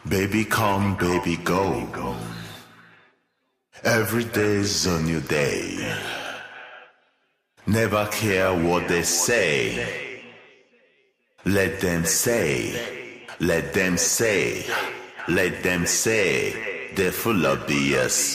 Baby come, baby go. Every day's a new day. Never care what they say. Let them say, let them say, let them say. They're full of BS.